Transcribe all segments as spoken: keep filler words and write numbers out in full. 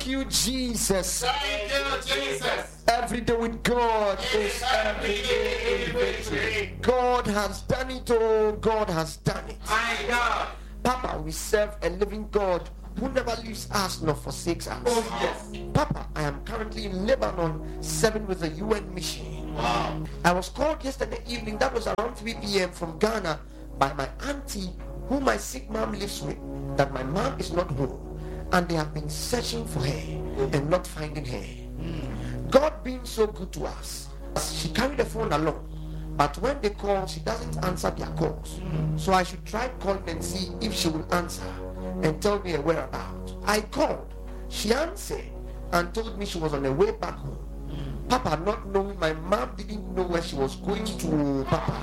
you, Jesus. Thank you, Jesus. Every day with God is every day in victory. God has done it, oh, God has done it. My God. Papa, we serve a living God who never leaves us nor forsakes us. Oh, yes. Papa, I am currently in Lebanon serving with the U N mission. Wow. I was called yesterday evening, that was around three p.m. from Ghana, by my auntie who my sick mom lives with, that my mom is not home and they have been searching for her and not finding her. Mm. God being so good to us, she carried the phone along, but when they call, she doesn't answer their calls. Mm. So I should try calling and see if she will answer and tell me her whereabouts. I called, she answered and told me she was on her way back home. Mm. Papa, not knowing my mom didn't know where she was going to. Papa,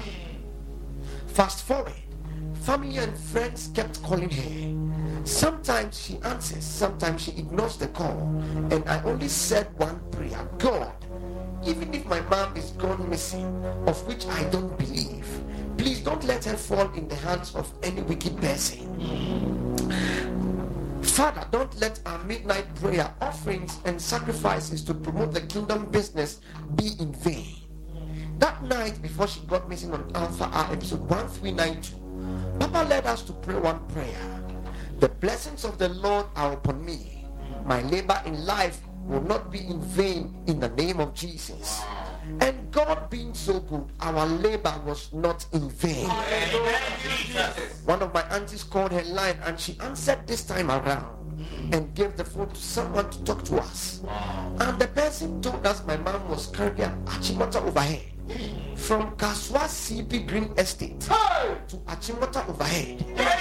fast forward, family and friends kept calling her. Sometimes she answers, sometimes she ignores the call, and I only said one prayer: God, even if my mom is gone missing, of which I don't believe, please don't let her fall in the hands of any wicked person. Father, don't let our midnight prayer, offerings and sacrifices to promote the kingdom business be in vain. That night before she got missing on Alpha R episode one three nine two, Papa led us to pray one prayer. The blessings of the Lord are upon me. My labor in life will not be in vain in the name of Jesus. And God being so good, our labor was not in vain. One of my aunties called her line and she answered this time around and gave the phone to someone to talk to us. And the person told us my mom was carrying Achimota overhead from Kaswa C P Green Estate to Achimota overhead.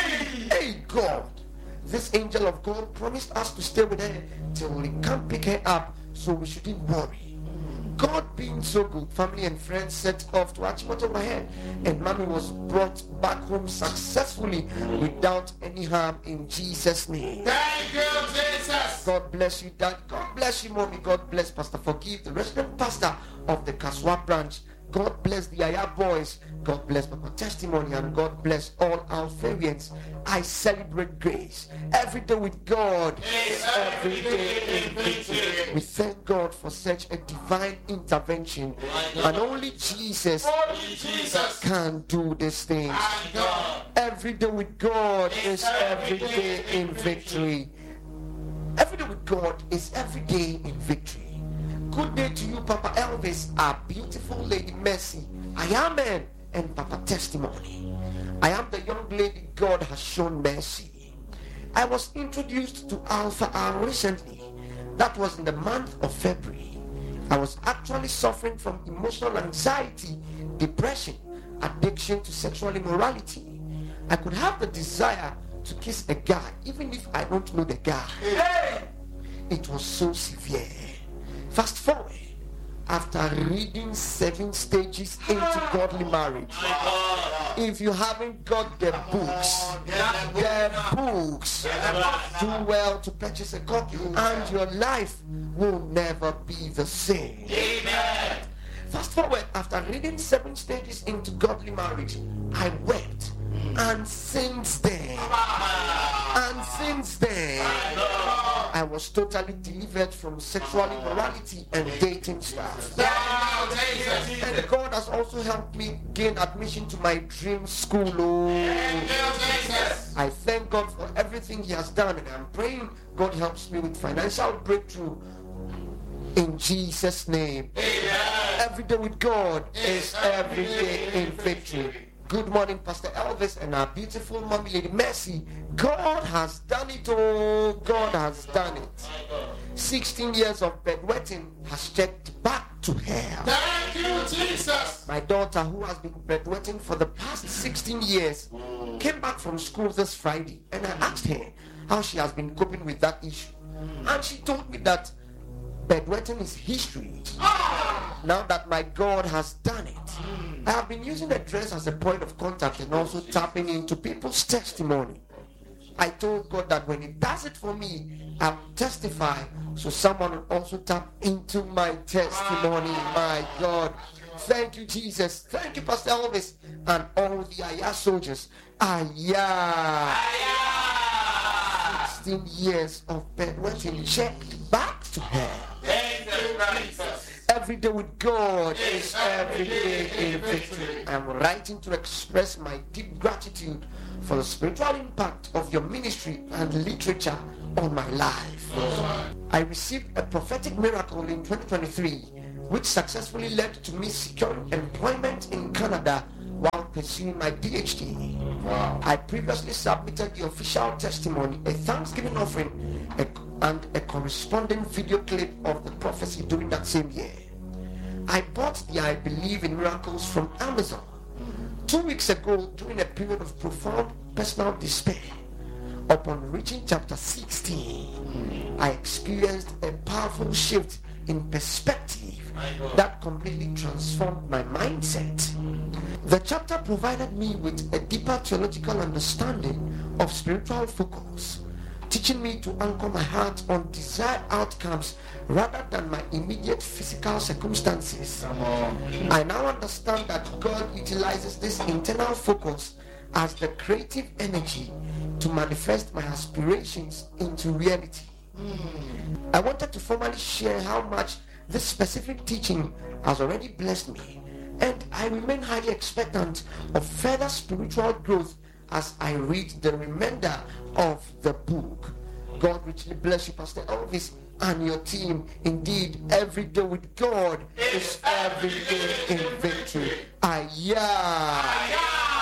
Hey God, this angel of God promised us to stay with her till we can pick her up, so we shouldn't worry. God being so good, family and friends set off to Achimota overhead, and mommy was brought back home successfully without any harm in Jesus' name. Thank you, Jesus. God bless you, Dad. God bless you, Mommy. God bless Pastor Forgive, the resident pastor of the Kaswa branch. God bless the Aya boys. God bless Papa Testimony, and God bless all our variants. I celebrate grace. Every day with God is every day in victory. We thank God for such a divine intervention, and only Jesus, Only Jesus can do these things. and God. Every day with God is every day in victory. Every day with God is every day in victory. Good day to you, Papa Elvis, our beautiful Lady Mercy, I am man, and Papa Testimony. I am the young lady God has shown mercy. I was introduced to Alpha R recently. That was in the month of February. I was actually suffering from emotional anxiety, depression, addiction to sexual immorality. I could have the desire to kiss a guy even if I don't know the guy. Hey! It was so severe. Fast forward, after reading seven stages into godly marriage, if you haven't got the books, the books, do well to purchase a copy, and your life will never be the same. Amen. Fast forward, after reading seven stages into godly marriage, I wept. And since then, and since then, I was totally delivered from sexual immorality and dating stuff. And God has also helped me gain admission to my dream school. Oh, I thank God for everything He has done, and I'm praying God helps me with financial breakthrough in Jesus' name. Amen. Every day with God is every day in victory. Good morning, Pastor Elvis and our beautiful mommy, Lady Mercy. God has done it, oh, God has done it. sixteen years of bedwetting has checked back to hell. Thank you, Jesus. My daughter, who has been bedwetting for the past sixteen years, came back from school this Friday, and I asked her how she has been coping with that issue. And she told me that bedwetting is history. Now that my God has done it, I have been using the dress as a point of contact and also tapping into people's testimony. I told God that when He does it for me, I'll testify, so someone will also tap into my testimony. My God. Thank you, Jesus. Thank you, Pastor Elvis, and all the Aya soldiers. Aya. sixteen years of bedwetting checked back to her. Thank you, Jesus. Every day with God is every day in victory. I'm writing to express my deep gratitude for the spiritual impact of your ministry and literature on my life. I received a prophetic miracle in twenty twenty-three, which successfully led to me securing employment in Canada while pursuing my P H D. Wow. I previously submitted the official testimony, a thanksgiving offering, a, and a corresponding video clip of the prophecy during that same year. I bought the I Believe in Miracles from Amazon. Two weeks ago, during a period of profound personal despair, upon reaching chapter sixteen, I experienced a powerful shift in perspective that completely transformed my mindset. The chapter provided me with a deeper theological understanding of spiritual focus, teaching me to anchor my heart on desired outcomes rather than my immediate physical circumstances. I now understand that God utilizes this internal focus as the creative energy to manifest my aspirations into reality. I wanted to formally share how much this specific teaching has already blessed me, and I remain highly expectant of further spiritual growth as I read the remainder of the book. God richly bless you, Pastor Elvis, and your team. Indeed, every day with God is every day in victory. Ayah.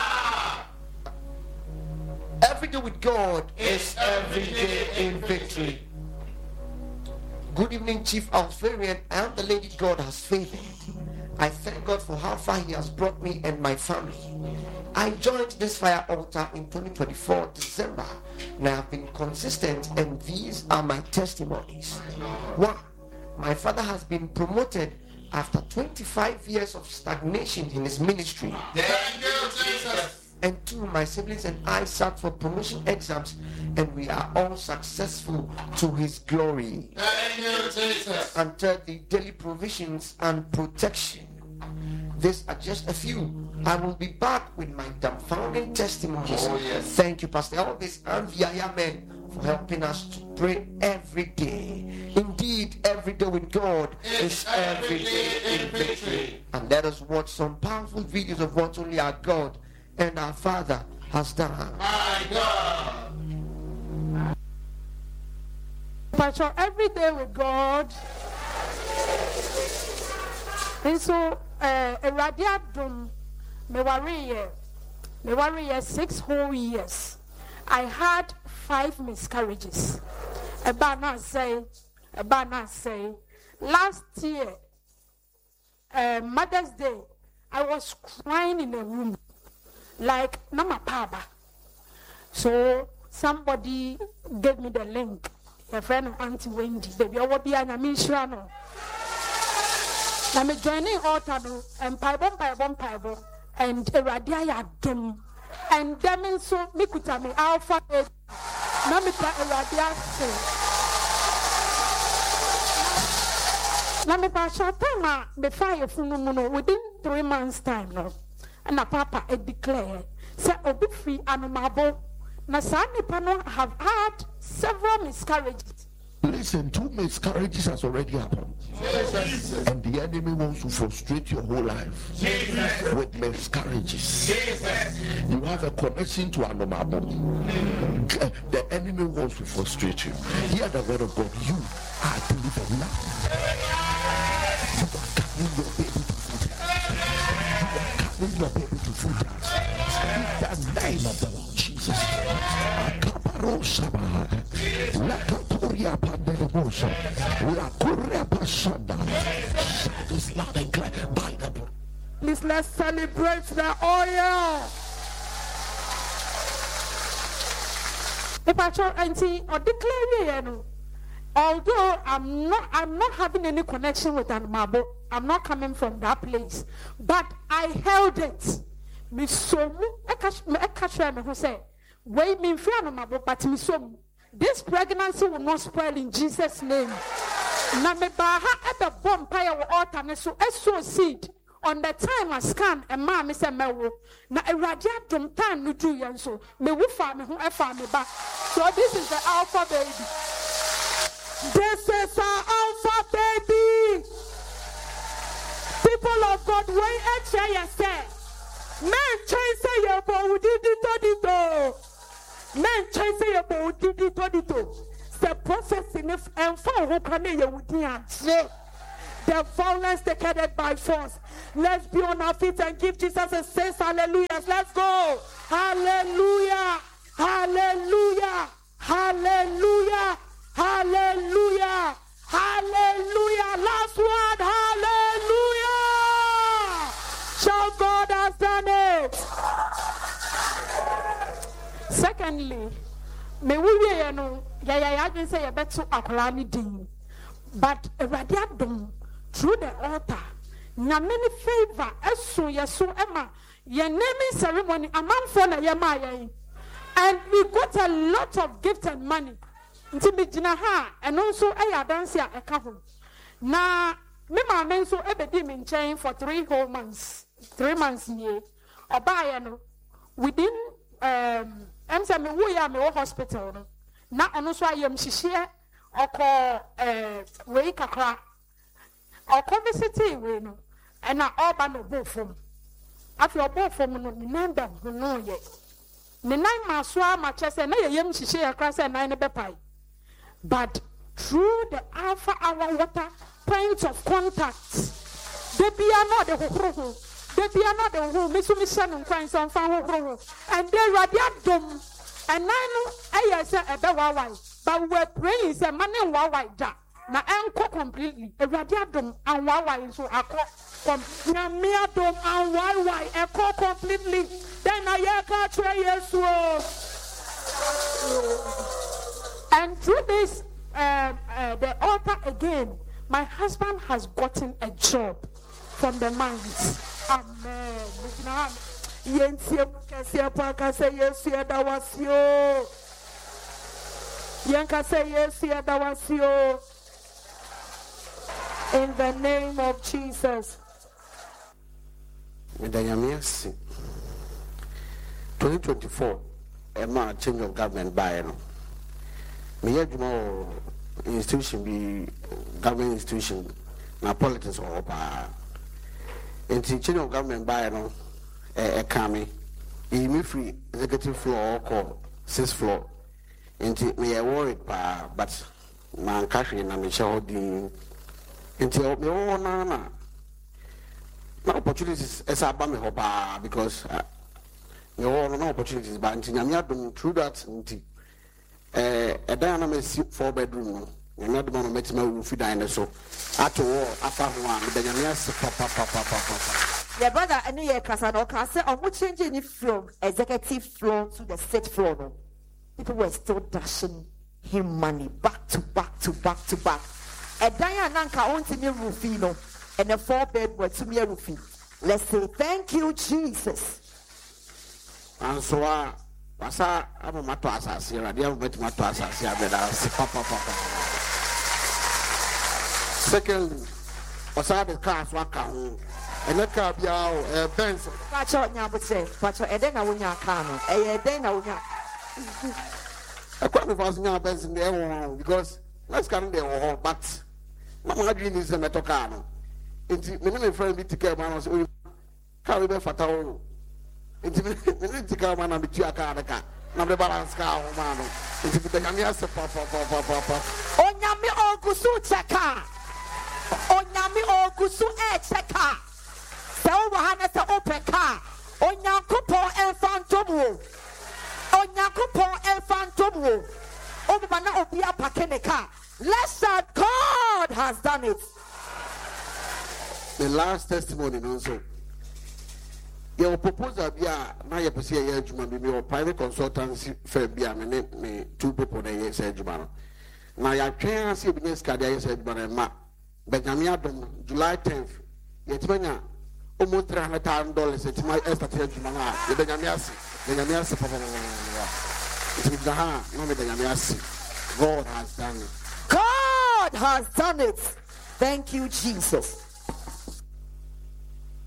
Every day with God is every day in victory. Good evening, Chief Alfarian. I am the lady God has favored. I thank God for how far He has brought me and my family. I joined this fire altar in twenty twenty-four December, and I have been consistent, and these are my testimonies. One, my father has been promoted after twenty-five years of stagnation in his ministry. Thank you, Jesus. And two, my siblings and I sat for promotion exams, and we are all successful to His glory. Thank you, Jesus. And third, the daily provisions and protection. These are just a few. I will be back with my dumbfounding testimonies. Oh, yes. Thank you, Pastor Elvis and the Yaya men, for helping us to pray every day. Indeed, every day with God is every day in victory. And let us watch some powerful videos of what only our God and our Father has done. My God. Pastor, every day with God. And so, uh, a radiadum, me worry, me worry six whole years. I had five miscarriages. About not say, about not say. Last year, uh, Mother's Day, I was crying in a room, like Nama Paba. So somebody gave me the link. A friend of Auntie Wendy, baby, I will be an Amishrano. I'm joining altar and Pibon, Pibon, Pibon, and a radia dum. And them so me could tell me alpha eight. Namita a radia say. Namita Shatama, the fire fununo within three months' time no. And a papa it declared, say obi free animabo. Nasani Pano have had several miscarriages. Listen, two miscarriages has already happened. Jesus. And the enemy wants to frustrate your whole life Jesus. with miscarriages. Jesus. You have a connection to an anomaly. The enemy wants to frustrate you. Hear the word of God. You are delivered now. You are carrying your baby to food. You are carrying your baby to food. In the name of the Lord Jesus. This loud and clear by the blood. Please let's celebrate the oil. If I try auntie or declare you know, although I'm not I'm not having any connection with Anmabo, I'm not coming from that place, but I held it. Me so me I catch me I catch me who say, wait me fear Anmabo, but me so this pregnancy will not spoil in Jesus' name. Na me baha ebe bomb paya wa altar ne so eso seed on the time I scan and ma me say mewo na Awurade adom time no do yen so me wo fa me ho e fa me ba. So this is the alpha baby. This is our alpha baby. People of God, wait and share yourself. Men chase your bow did it. Men chase your bow did it. The process in if and for who can you the violence taken by force. Let's be on our feet and give Jesus a sense. Hallelujah. Let's go. Hallelujah. Hallelujah. Hallelujah. Hallelujah. Hallelujah. Last one. Hallelujah. Shout, God has done it. Secondly, me we you know, yeah, yeah, I can say a better akolani ding. But a radiadum through the altar. Na many favor, eso yeso Emma, your naming ceremony, a man for na yama. And we got a lot of gifts and money. And also a dance here a couple. Now, me my men so ebedi in chain for three whole months, three months year. Or by no within um I'm saying we are me hospital. Now and also I am shishia or call uh way kakra or city we no and now all by no both from after both from no remember who know yet. The nine maswa my chest and I am shishia across and nine bepai. But through the alpha hour water points of contact, they be not the whole, they be not the whole, Miss Mission and Christ on Fan and they radiate them. And I know I said a better but we're praying, say, money and why that. Now, I'm completely a radiate them and why so I call from mere dome and why why I call completely. Then I can't try yes. And through this, uh, uh, the altar again, my husband has gotten a job from the mines. Amen. In the name of Jesus. twenty twenty-four, a change of government by me had more institution be government institution na politics or pa in change of government by no e kame e me free executive floor or sixth floor into me I worried pa but man country na me holding into me na na na opportunities as about me hopa because me no opportunities but into nyame adom through that into Eh, a dynamic four bedroom. You're not the one who makes my roof dinosaur. At all, after one, then you're papa, papa, papa. Your brother, and your cousin or cousin, or what changing it from executive floor to the sixth floor? No? People were still dashing him money back to back to back to back. A Diana owns a new roofino and a four bed were to me a roofie. Let's say thank you, Jesus. And so I. Pasa ama mato asasi ra dia met mato asasi abeda papa papa. Second, pasa the cars waka ho. Ene car bia o Benz. Pacho nyabuse, pacho eden na wonya car no. Eh eden na wonya. Akwa me fast nya Benz dey won because let's can dey won but mama dream is me to car no. Enti me me friend bi ticket man so car be fata o. It's a car man and the two car. Now the balance car, man. It's a Yamia papa, papa, papa. Onyami Ogusu Cheka. Onyami Ogusu E Cheka. So Wahana to open car. Onyakupo El Phantom. Onyakupo El Phantom. Obana Obia Pakeneka. Let's shout, God has done it. The last testimony also. Your proposal be a na your person here juma be your private consultancy firm be a me me two people there here say juma no na ya twen ase business card here say juma ma Benjamin Adom July tenth yetimanya almost three hundred thousand dollars yetima start here juma na ye Benjamin ase Benjamin ase papa it's with the hand no me Benjamin ase God has done it. God has done it. Thank you, Jesus.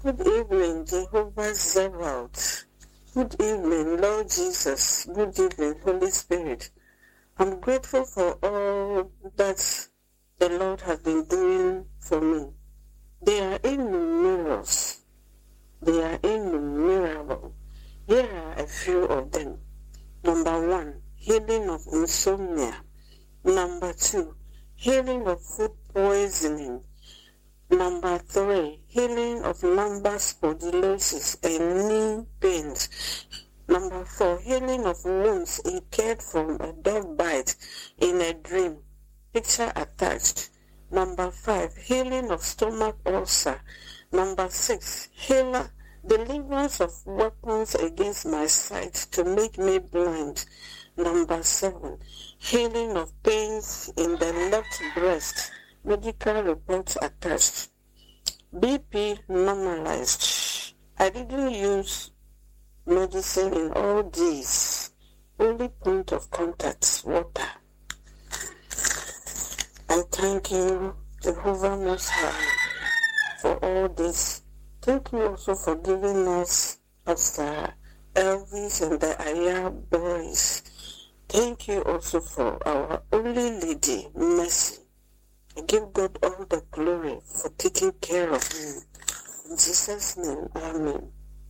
Good evening, Jehovah Zebaoth. Good evening, Lord Jesus. Good evening, Holy Spirit. I'm grateful for all that the Lord has been doing for me. They are innumerable. They are innumerable. Here are a few of them. Number one, healing of insomnia. Number two, healing of food poisoning. Number three, healing of lumbar spondylosis and knee pains. Number four, healing of wounds incurred from a dog bite in a dream. Picture attached. Number five, healing of stomach ulcer. Number six, healer, deliverance of weapons against my sight to make me blind. Number seven, healing of pains in the left breast. Medical reports attached. B P normalized. I didn't use medicine in all these. Only point of contact, water. I thank you, Jehovah Most High, for all this. Thank you also for giving us Pastor Elvis and the Aya boys. Thank you also for our only lady, Mercy. I give God all the glory for taking care of me. In Jesus' name, amen.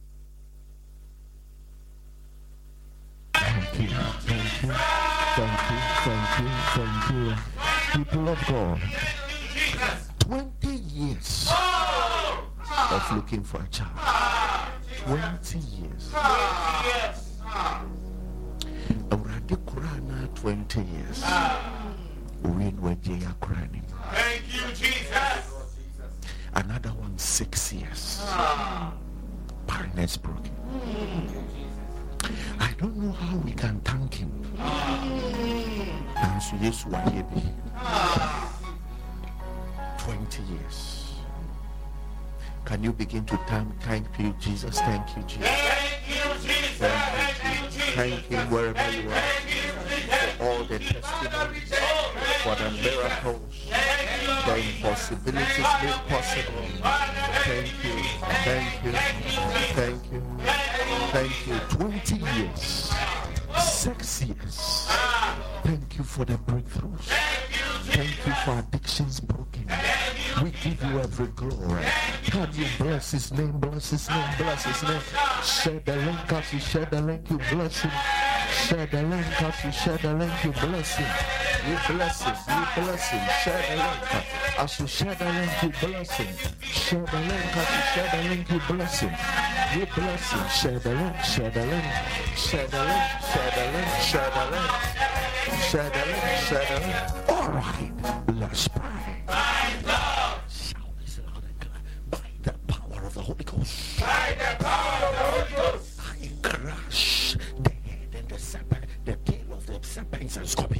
Thank you, thank you, thank you, thank you, thank you. People of God, twenty years of looking for a child. twenty years. Already Kurana, twenty years. Win Wajaya Kurani. Thank you, Jesus. Another one, six years. Parents broken. I don't know how we can thank him. Nansu Yesu Wayebi. twenty years. Can you begin to thank, thank you, Jesus? Thank you, Jesus. Thank you, Jesus. Thank you, Jesus. Thank him wherever you are. For all the testimonies, for the miracles, the impossibilities made possible. Thank you, thank you, thank you, thank you. twenty years, six years. Thank you for the breakthroughs. Thank you for addictions broken. We give you every glory. Can you bless his name, bless his name, bless his name? Share the link as you share the link, you bless him. Share the link as you share the link, you bless him. You bless him, you bless him. Share the link as you share the link, you bless him. Share the link as you share the link, you bless him. You bless him. Share the link, share the link, share the link, share the link, share the link, share the link, share the link. All right, let's pray. Shall we say loud and clear? By the power of the Holy Ghost. By the power of the Holy Ghost. I crush the head and the serpent, the tail of the serpents and scorpions.